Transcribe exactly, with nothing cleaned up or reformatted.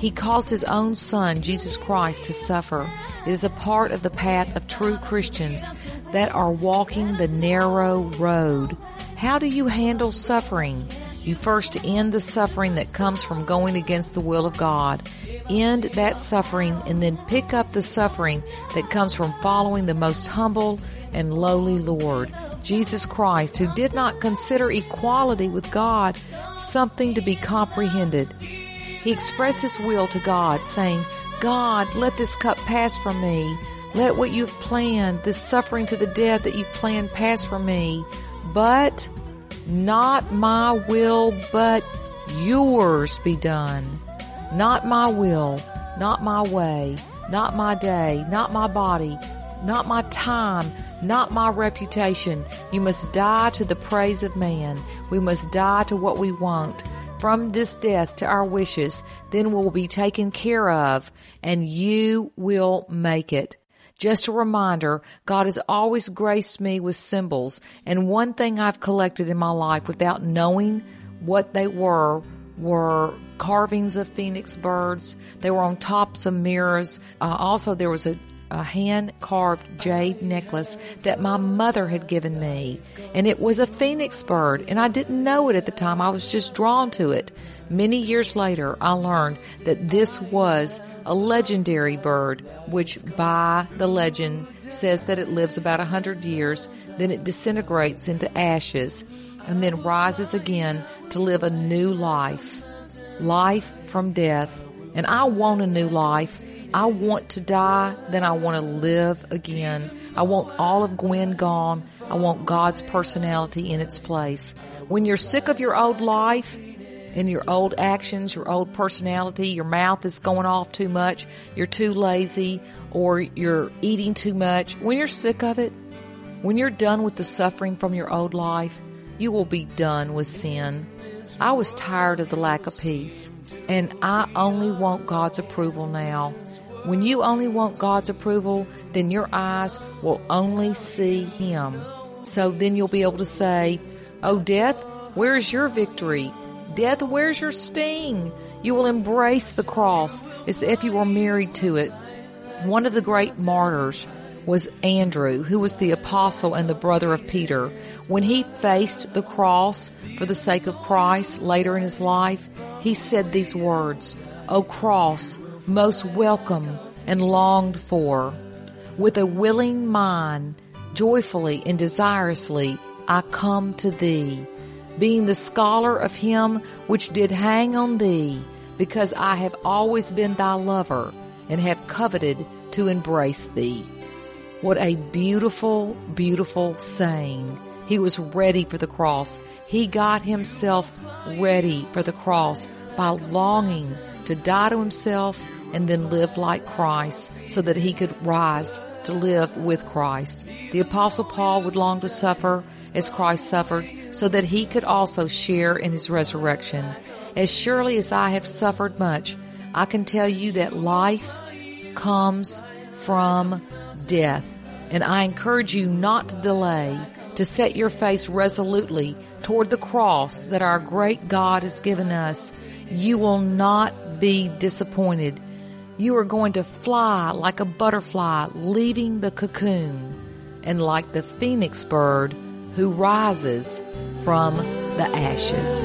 He caused His own Son, Jesus Christ, to suffer. It is a part of the path of true Christians that are walking the narrow road. How do you handle suffering? You first end the suffering that comes from going against the will of God. End that suffering and then pick up the suffering that comes from following the most humble and lowly Lord, Jesus Christ, who did not consider equality with God something to be comprehended. He expressed His will to God, saying, God, let this cup pass from me. Let what you've planned, this suffering to the death that you've planned, pass from me. But not my will, but yours be done. Not my will, not my way, not my day, not my body, not my time, not my reputation. You must die to the praise of man. We must die to what we want. From this death to our wishes, then we'll be taken care of, and you will make it. Just a reminder, God has always graced me with symbols, and one thing I've collected in my life without knowing what they were were carvings of phoenix birds. They were on tops of mirrors. Uh, also, there was a a hand-carved jade necklace that my mother had given me. And it was a phoenix bird, and I didn't know it at the time. I was just drawn to it. Many years later, I learned that this was a legendary bird, which by the legend says that it lives about a hundred years, then it disintegrates into ashes, and then rises again to live a new life. Life from death. And I want a new life. I want to die, then I want to live again. I want all of Gwen gone. I want God's personality in its place. When you're sick of your old life and your old actions, your old personality, your mouth is going off too much, you're too lazy, or you're eating too much, when you're sick of it, when you're done with the suffering from your old life, you will be done with sin. I was tired of the lack of peace, and I only want God's approval now. When you only want God's approval, then your eyes will only see Him. So then you'll be able to say, oh, death, where's your victory? Death, where's your sting? You will embrace the cross as if you were married to it. One of the great martyrs was Andrew, who was the apostle and the brother of Peter. When he faced the cross for the sake of Christ later in his life, he said these words, O cross, most welcome and longed for, with a willing mind, joyfully and desirously, I come to thee, being the scholar of him which did hang on thee, because I have always been thy lover, and have coveted to embrace thee. What a beautiful, beautiful saying. He was ready for the cross. He got himself ready for the cross by longing to die to himself and then live like Christ so that he could rise to live with Christ. The Apostle Paul would long to suffer as Christ suffered so that he could also share in his resurrection. As surely as I have suffered much, I can tell you that life comes from death. And I encourage you not to delay, to set your face resolutely toward the cross that our great God has given us. You will not be disappointed. You are going to fly like a butterfly leaving the cocoon, and like the phoenix bird who rises from the ashes.